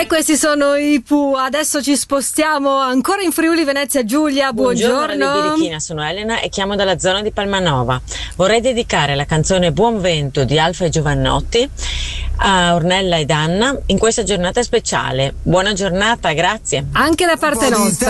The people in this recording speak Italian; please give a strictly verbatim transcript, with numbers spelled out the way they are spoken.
E questi sono i Pooh. Adesso ci spostiamo ancora in Friuli Venezia Giulia. Buongiorno. Buongiorno Radio Birichina, sono Elena e chiamo dalla zona di Palmanova. Vorrei dedicare la canzone Buon Vento di Alfa e Giovannotti a Ornella ed Anna in questa giornata speciale. Buona giornata, grazie. Anche da parte nostra.